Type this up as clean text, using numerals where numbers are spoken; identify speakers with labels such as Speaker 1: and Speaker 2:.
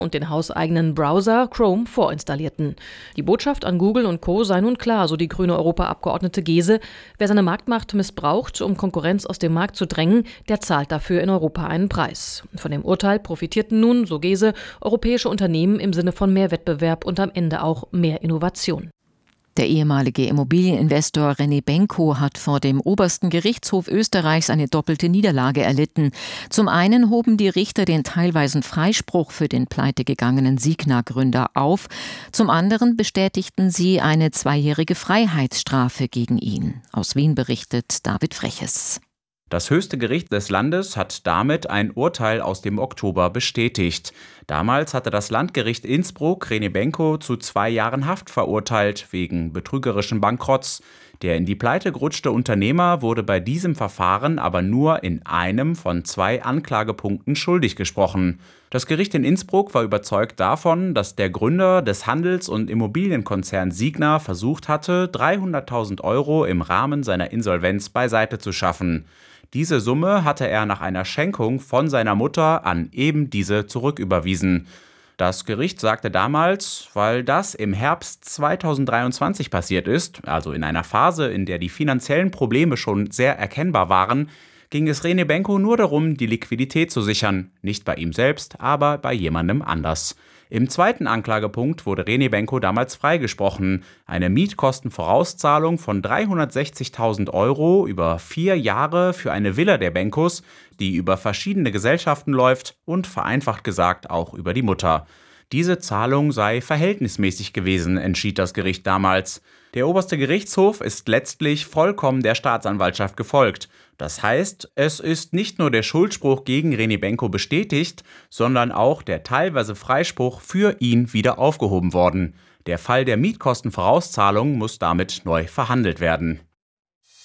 Speaker 1: und den hauseigenen Browser Chrome vorinstallierten. Die Botschaft an Google und Co. sei nun klar, so die grüne Europaabgeordnete Gese. Wer seine Marktmacht missbraucht, um Konkurrenz aus dem Markt zu drängen, der zahlt dafür in Europa einen Preis. Von dem Urteil profitierten nun, so Gese, europäische Unternehmen im Sinne von mehr Wettbewerb und am Ende auch mehr Innovation.
Speaker 2: Der ehemalige Immobilieninvestor René Benko hat vor dem obersten Gerichtshof Österreichs eine doppelte Niederlage erlitten. Zum einen hoben die Richter den teilweisen Freispruch für den pleitegegangenen Signa-Gründer auf. Zum anderen bestätigten sie eine 2-jährige Freiheitsstrafe gegen ihn. Aus Wien berichtet David Freches.
Speaker 3: Das höchste Gericht des Landes hat damit ein Urteil aus dem Oktober bestätigt. Damals hatte das Landgericht Innsbruck René Benko zu 2 Jahren Haft verurteilt wegen betrügerischen Bankrotts. Der in die Pleite gerutschte Unternehmer wurde bei diesem Verfahren aber nur in einem von 2 Anklagepunkten schuldig gesprochen. Das Gericht in Innsbruck war überzeugt davon, dass der Gründer des Handels- und Immobilienkonzerns Signa versucht hatte, 300.000 € im Rahmen seiner Insolvenz beiseite zu schaffen. Diese Summe hatte er nach einer Schenkung von seiner Mutter an eben diese zurücküberwiesen. Das Gericht sagte damals, weil das im Herbst 2023 passiert ist, also in einer Phase, in der die finanziellen Probleme schon sehr erkennbar waren, ging es René Benko nur darum, die Liquidität zu sichern. Nicht bei ihm selbst, aber bei jemandem anders. Im zweiten Anklagepunkt wurde René Benko damals freigesprochen. Eine Mietkostenvorauszahlung von 360.000 € über 4 Jahre für eine Villa der Benkos, die über verschiedene Gesellschaften läuft und vereinfacht gesagt auch über die Mutter. Diese Zahlung sei verhältnismäßig gewesen, entschied das Gericht damals. Der oberste Gerichtshof ist letztlich vollkommen der Staatsanwaltschaft gefolgt. Das heißt, es ist nicht nur der Schuldspruch gegen René Benko bestätigt, sondern auch der teilweise Freispruch für ihn wieder aufgehoben worden. Der Fall der Mietkostenvorauszahlung muss damit neu verhandelt werden.